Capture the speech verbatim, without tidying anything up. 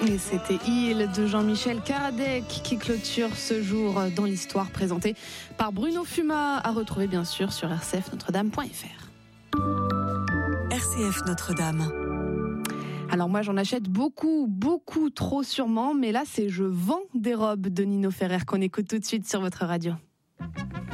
Et c'était Il de Jean-Michel Karadec qui clôture ce jour dans l'histoire présentée par Bruno Fuma, à retrouver bien sûr sur r c f notre dame point f r. R C F Notre-Dame. Alors moi j'en achète beaucoup, beaucoup trop sûrement, mais là c'est Je vends des robes de Nino Ferrer qu'on écoute tout de suite sur votre radio.